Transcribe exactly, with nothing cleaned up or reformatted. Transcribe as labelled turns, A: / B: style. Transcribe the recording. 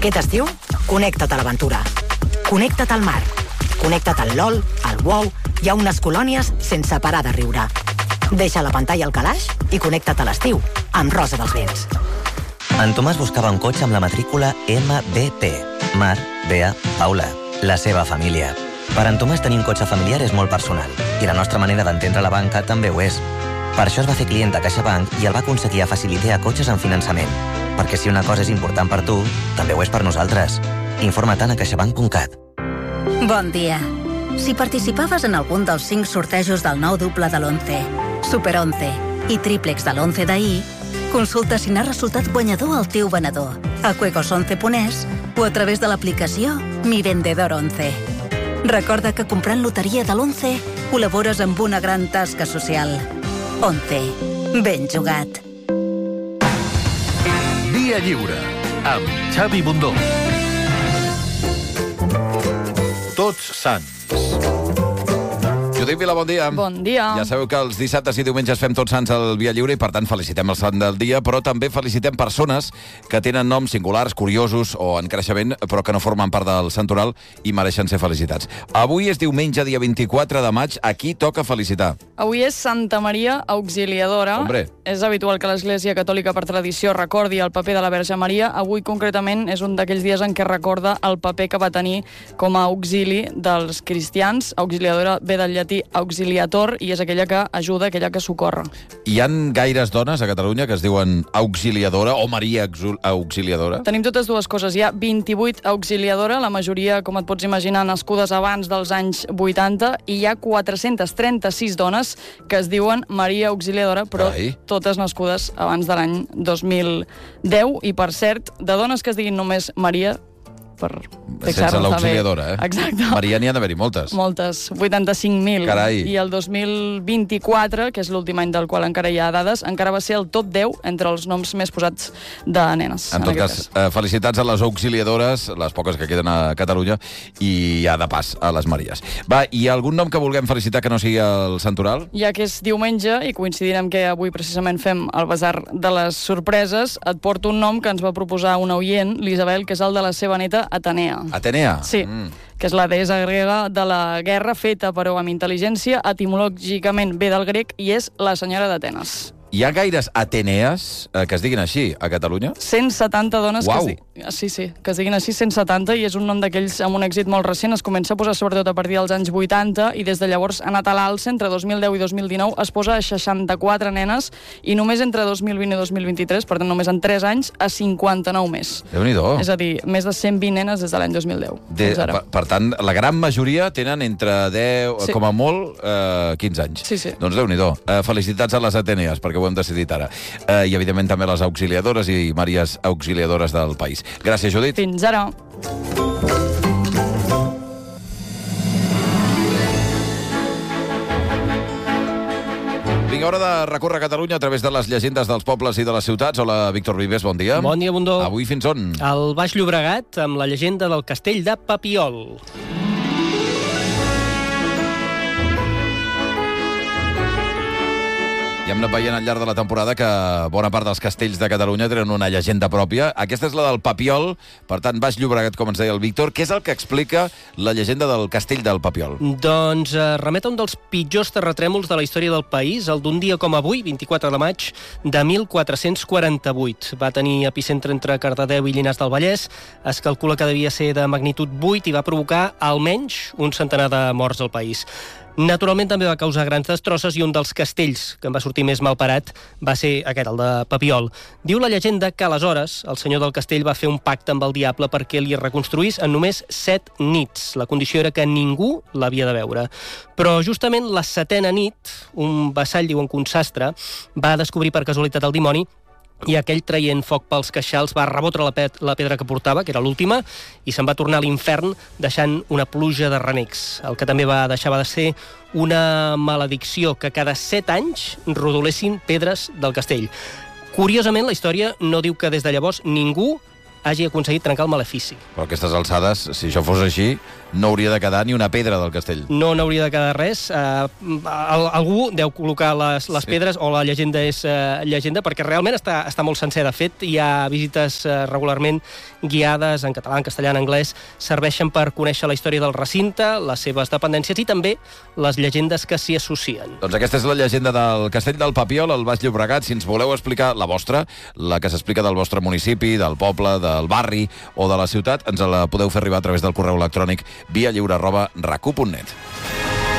A: Aquest estiu, connecta't a l'aventura. Connecta't al mar. Connecta't al LOL, al WoW i a unes colònies sense parar de riure. Deixa la pantalla al calaix i connecta't a l'estiu amb Rosa dels Vents.
B: En Tomàs buscava un cotxe amb la matrícula M B P. Mar, Bea, Paula. La seva família. Per en Tomàs tenir un cotxe familiar és molt personal i la nostra manera d'entendre la banca també ho és. Per això es va fer client de CaixaBank i el va aconseguir a Facilitea cotxes en finançament. Perquè si una cosa és important per tu, també ho és per nosaltres. Informa-te'n a caixabank punt cat.
C: Bon dia. Si participaves en algun dels cinc sortejos del nou duple de l'once, Super once i tríplex de l'once d'ahir, consulta si n'ha resultat guanyador el teu venedor a juegos once punt es o a través de l'aplicació Mi Vendedor once. Recorda que comprant loteria de l'once col·labores amb una gran tasca social. once. Ben jugat.
D: Via Lliure, amb Xavi Bundó. Tots Sants.
E: Judit Vila, bon dia.
F: Bon dia.
E: Ja sabeu que els dissabtes i diumenges fem Tots Sants al Via Lliure i, per tant, felicitem el sant del dia, però també felicitem persones que tenen noms singulars, curiosos o en creixement, però que no formen part del santoral i mereixen ser felicitats. Avui és diumenge, dia vint-i-quatre de maig. A qui toca felicitar?
F: Avui és Santa Maria Auxiliadora.
E: Hombre.
F: És habitual que l'Església Catòlica, per tradició, recordi el paper de la Verge Maria. Avui, concretament, és un d'aquells dies en què recorda el paper que va tenir com a auxili dels cristians. Auxiliadora ve del llatí auxiliator i és aquella que ajuda, aquella que socorre.
E: Hi han gaires dones a Catalunya que es diuen auxiliadora o Maria Auxiliadora?
F: Tenim totes dues coses. Hi ha vint-i-vuit auxiliadora, la majoria, com et pots imaginar, nascudes abans dels anys vuitanta, i hi ha quatre-centes trenta-sis dones que es diuen Maria Auxiliadora, però
E: Ai.
F: totes nascudes abans de l'any dos mil deu. I, per cert, de dones que es diguin només Maria, per
E: sense l'auxiliadora, eh?
F: Exacte.
E: Maria n'hi ha d'haver-hi moltes.
F: Moltes, vuitanta-cinc mil.
E: Carai.
F: I el dos mil vint-i-quatre, que és l'últim any del qual encara hi ha dades, encara va ser el top deu entre els noms més posats de nenes.
E: En, en tot cas, eh, felicitats a les auxiliadores, les poques que queden a Catalunya, i ja de pas a les Maries. Va, hi ha algun nom que vulguem felicitar que no sigui el santoral?
F: Ja que és diumenge i coincidint amb que avui precisament fem el basar de les sorpreses, et porto un nom que ens va proposar una oient, l'Isabel, que és el de la seva neta Atenea.
E: Atenea?
F: Sí, mm. que és la deessa grega de la guerra, feta però amb intel·ligència, etimològicament ve del grec i és la senyora d'Atenes.
E: Hi ha gaires Atenees eh, que es diguin així a Catalunya?
F: cent setanta dones
E: Uau.
F: que es, di... sí, sí, que es diguin així, cent setanta, i és un nom d'aquells amb un èxit molt recent. Es comença a posar sobretot a partir dels anys vuitanta i des de llavors ha anat a l'alça. Entre dos mil deu i dos mil dinou es posa a seixanta-quatre nenes i només entre dos mil vint i dos mil vint-i-tres, per tant només en tres anys, a cinquanta-nou més.
E: Déu-n'hi-do.
F: És a dir, més de cent vint nenes des de l'any dos mil deu.
E: De, per, per tant, la gran majoria tenen entre deu, sí. com a molt, eh, quinze anys.
F: Sí, sí.
E: Doncs Déu-n'hi-do. Eh, felicitats a les Atenees, perquè ho hem decidit ara. Eh, I, evidentment, també les auxiliadores i Maries auxiliadores del país. Gràcies, Judit.
F: Fins ara.
E: Vinga, hora de recórrer Catalunya a través de les llegendes dels pobles i de les ciutats. Hola, Víctor Vives, bon dia.
G: Bon dia, Bundó.
E: Avui fins on?
G: Al Baix Llobregat, amb la llegenda del castell de Papiol.
E: Ja hem anat veient al llarg de la temporada que bona part dels castells de Catalunya tenen una llegenda pròpia. Aquesta és la del Papiol, per tant, Baix Llobregat, com ens deia el Víctor. Què és el que explica la llegenda del castell del Papiol?
G: Doncs eh, remet a un dels pitjors terratrèmols de la història del país, el d'un dia com avui, vint-i-quatre de maig de mil quatre-cents quaranta-vuit. Va tenir epicentre entre Cardedeu i Llinars del Vallès. Es calcula que devia ser de magnitud vuit i va provocar almenys un centenar de morts al país. Naturalment també va causar grans destrosses i un dels castells que en va sortir més malparat va ser aquest, el de Papiol. Diu la llegenda que aleshores el senyor del castell va fer un pacte amb el diable perquè li reconstruís en només set nits. La condició era que ningú l'havia de veure. Però justament la setena nit, un vassall, diuen que un sastre, va descobrir per casualitat el dimoni i aquell, traient foc pels queixals, va rebotre la, pet, la pedra que portava, que era l'última, i se'n va tornar a l'infern deixant una pluja de renecs. El que també va deixar va de ser una maledicció, que cada set anys rodolessin pedres del castell. Curiosament, la història no diu que des de llavors ningú hagi aconseguit trencar el malefici.
E: Però a aquestes alçades, si això fos així, no hauria de quedar ni una pedra del castell.
G: No n'hauria de quedar res. Uh, algú deu col·locar les, les sí. pedres, o la llegenda és uh, llegenda, perquè realment està, està molt sencer. De fet, hi ha visites uh, regularment guiades en català, en castellà, en anglès, serveixen per conèixer la història del recinte, les seves dependències i també les llegendes que s'hi associen.
E: Doncs aquesta és la llegenda del castell del Papiol, al Baix Llobregat. Si ens voleu explicar la vostra, la que s'explica del vostre municipi, del poble, del barri o de la ciutat, ens la podeu fer arribar a través del correu electrònic via lliure arroba rac u punt net.